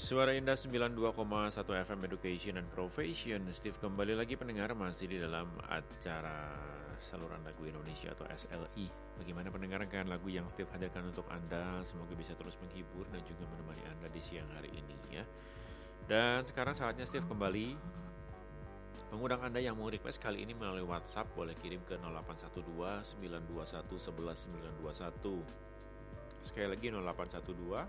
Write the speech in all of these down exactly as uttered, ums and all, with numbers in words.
Suara Indah sembilan puluh dua koma satu F M Education and Profession. Steve kembali lagi pendengar, masih di dalam acara Saluran Lagu Indonesia atau S L I. Bagaimana pendengarkan lagu yang Steve hadirkan untuk Anda? Semoga bisa terus menghibur dan juga menemani Anda di siang hari ini ya. Dan sekarang saatnya Steve kembali mengundang Anda yang mau request kali ini melalui WhatsApp. Boleh kirim ke nol delapan satu dua sembilan dua satu satu satu sembilan dua satu. Sekali lagi nol delapan satu dua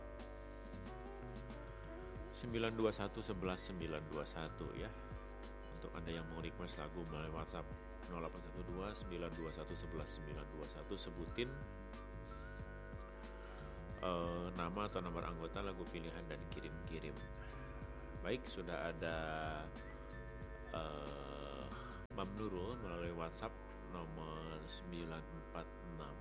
sembilan dua satu sebelas sembilan dua satu ya. Untuk Anda yang mau request lagu melalui WhatsApp nol delapan satu dua sembilan dua satu sebelas sembilan dua satu, sebutin uh, nama atau nomor anggota lagu pilihan dan kirim-kirim. Baik, sudah ada uh, Mam Nurul melalui WhatsApp nomor sembilan empat enam.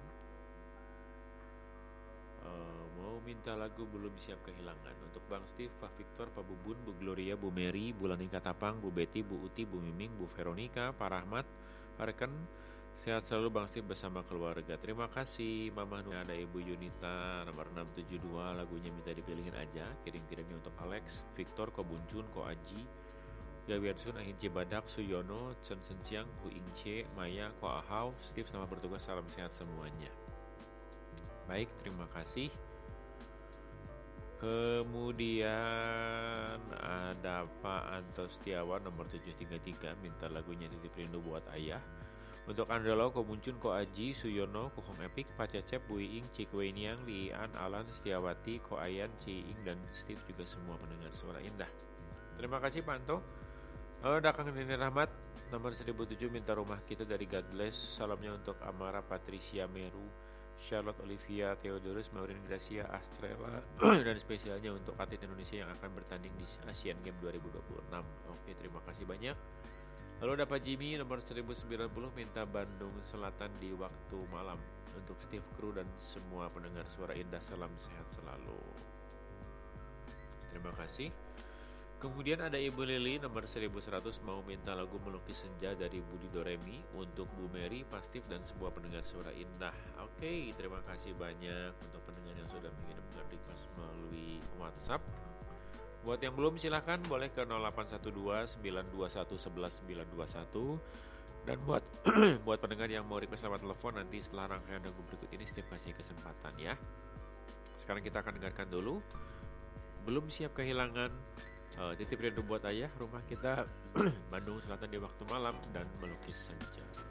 Uh, mau minta lagu Belum Siap Kehilangan untuk Bang Steve, Pak Victor, Pak Bubun, Bu Gloria, Bu Mary, Bu Lanika Tapang, Bu Betty, Bu Uti, Bu Miming, Bu Veronica, Pak Rahmat, Pak Reken. Sehat selalu Bang Steve bersama keluarga. Terima kasih Mama Nur. Ada Ibu Yunita nomor enam tujuh dua, lagunya minta dipilihin aja. Kirim-kirimnya untuk Alex, Victor, Ko Buncun, Ko Aji, Yawiarsun, Ahin Cibadak, Suyono, Chen Sensiang, Ku Ingce, Maya, Ko Ahau. Steve selamat bertugas, salam sehat semuanya. Baik, terima kasih. Kemudian ada Pak Anto Setiawan nomor tujuh tiga tiga, minta lagunya Titip Rindu Buat Ayah. Untuk Andrelo, Ko Muncun, Ko Aji, Suyono, Ko Hong Epic, Pak Cecep, Bu Iing, Cikwe Niang, Lian, Alan, Setiawati, Ko Ayan, Ciing, dan Steve juga semua pendengar Suara Indah. Terima kasih Pak Anto. Oh, Dakang Nini Rahmat nomor seribu tujuh minta Rumah Kita dari God Bless. Salamnya untuk Amara, Patricia Meru, Charlotte Olivia, Theodorus, Maureen Gracia, Astrella, dan spesialnya untuk atlet Indonesia yang akan bertanding di Asian Games dua ribu dua puluh enam. Oke, terima kasih banyak. Lalu ada Pak Jimmy nomor seribu sembilan puluh minta Bandung Selatan di waktu malam. Untuk Steve Kru dan semua pendengar Suara Indah, salam sehat selalu. Terima kasih. Kemudian ada Ibu Lili nomor seribu seratus mau minta lagu Melukis Senja dari Budi Doremi untuk Bu Mary, Pak Steve, dan semua pendengar Suara Indah. Oke, terima kasih banyak untuk pendengar yang sudah mengirimkan request melalui WhatsApp. Buat yang belum silahkan boleh ke nol delapan satu dua sembilan dua satu sebelas sembilan dua satu. Dan buat buat pendengar yang mau request lewat telepon, nanti setelah rangkaian lagu berikut ini Steve kasih kesempatan ya. Sekarang kita akan dengarkan dulu Belum Siap Kehilangan, Uh, Titip Rindu Buat Ayah, Rumah Kita, Bandung Selatan di Waktu Malam, dan Melukis Senja.